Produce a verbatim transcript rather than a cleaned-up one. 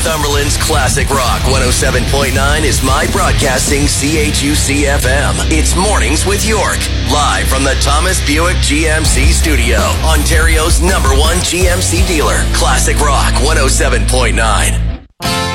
Northumberland's Classic Rock one oh seven point nine is My Broadcasting C H U C F M. It's Mornings with York, live from the Thomas Buick G M C studio. Ontario's number one G M C dealer, Classic Rock one oh seven point nine.